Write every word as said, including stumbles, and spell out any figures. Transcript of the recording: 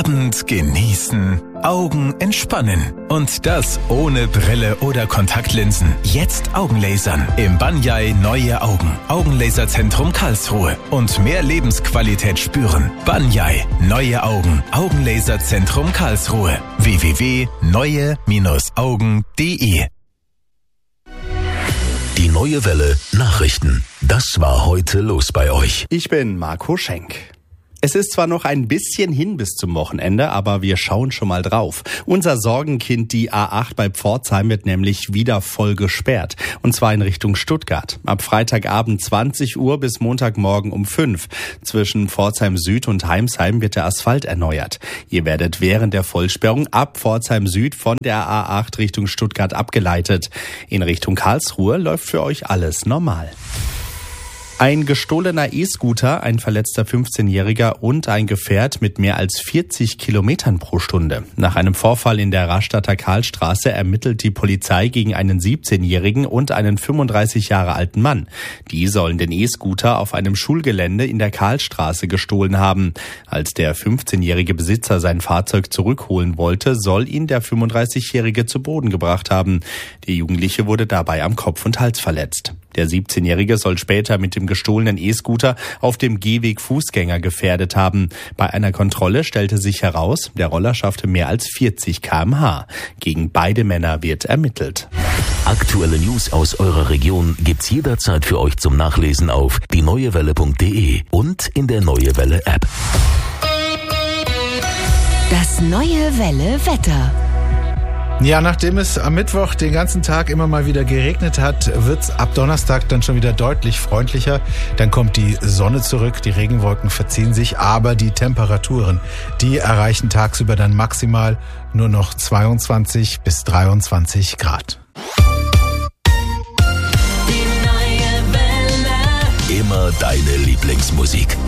Abend genießen, Augen entspannen. Und das ohne Brille oder Kontaktlinsen. Jetzt Augenlasern. Im Banyai Neue Augen. Augenlaserzentrum Karlsruhe. Und mehr Lebensqualität spüren. Banyai Neue Augen. Augenlaserzentrum Karlsruhe. w w w punkt neue Augen punkt de. Die Neue Welle Nachrichten. Das war heute los bei euch. Ich bin Marco Schenk. Es ist zwar noch ein bisschen hin bis zum Wochenende, aber wir schauen schon mal drauf. Unser Sorgenkind, die A acht bei Pforzheim, wird nämlich wieder voll gesperrt. Und zwar in Richtung Stuttgart. Ab Freitagabend zwanzig Uhr bis Montagmorgen um fünf. Zwischen Pforzheim Süd und Heimsheim wird der Asphalt erneuert. Ihr werdet während der Vollsperrung ab Pforzheim Süd von der A acht Richtung Stuttgart abgeleitet. In Richtung Karlsruhe läuft für euch alles normal. Ein gestohlener E-Scooter, ein verletzter fünfzehnjähriger und ein Gefährt mit mehr als vierzig Kilometern pro Stunde. Nach einem Vorfall in der Rastatter Karlstraße ermittelt die Polizei gegen einen siebzehnjährigen und einen fünfunddreißig Jahre alten Mann. Die sollen den E-Scooter auf einem Schulgelände in der Karlstraße gestohlen haben. Als der fünfzehnjährige Besitzer sein Fahrzeug zurückholen wollte, soll ihn der fünfunddreißigjährige zu Boden gebracht haben. Der Jugendliche wurde dabei am Kopf und Hals verletzt. Der siebzehnjährige soll später mit dem gestohlenen E-Scooter auf dem Gehweg Fußgänger gefährdet haben. Bei einer Kontrolle stellte sich heraus, der Roller schaffte mehr als vierzig Kilometer pro Stunde. Gegen beide Männer wird ermittelt. Aktuelle News aus eurer Region gibt's jederzeit für euch zum Nachlesen auf die neue welle punkt de und in der Neue Welle App. Das Neue Welle Wetter. Ja, nachdem es am Mittwoch den ganzen Tag immer mal wieder geregnet hat, wird's ab Donnerstag dann schon wieder deutlich freundlicher. Dann kommt die Sonne zurück, die Regenwolken verziehen sich, aber die Temperaturen, die erreichen tagsüber dann maximal nur noch zweiundzwanzig bis dreiundzwanzig Grad. Immer deine Lieblingsmusik.